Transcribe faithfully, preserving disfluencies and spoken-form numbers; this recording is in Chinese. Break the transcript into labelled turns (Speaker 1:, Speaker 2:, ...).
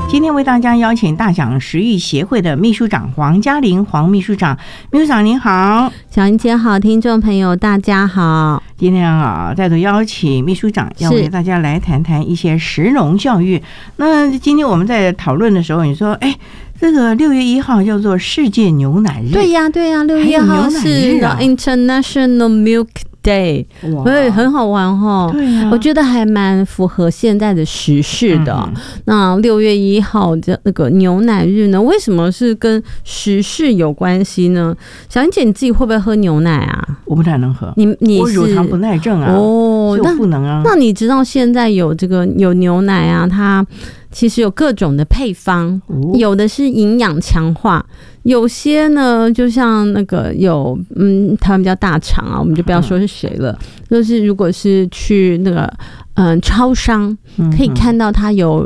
Speaker 1: 今天为大家邀请大享食育协会的秘书长黄嘉玲黄秘书长，秘书长您好。
Speaker 2: 小英姐好，听众朋友大家好。
Speaker 1: 今天啊，再度邀请秘书长要为大家来谈谈一些食农教育。那今天我们在讨论的时候，你说，哎，这个六月一号叫做世界牛奶日。
Speaker 2: 对呀，对呀，六月一号是 International Milk Day， 对，很好玩哦。对啊，我觉得还蛮符合现在的时事的。嗯、那六月一号的那个牛奶日呢，为什么是跟时事有关系呢？小英姐，你自己会不会喝牛奶啊？
Speaker 1: 我不太能喝，
Speaker 2: 你你
Speaker 1: 我乳糖不耐症啊，哦，那不能啊。
Speaker 2: 那你知道现在有这个有牛奶啊，它其实有各种的配方，哦、有的是营养强化。有些呢，就像那个有嗯，台湾比较大厂啊，我们就不要说是谁了。嗯、就是如果是去那个嗯超商，可以看到它有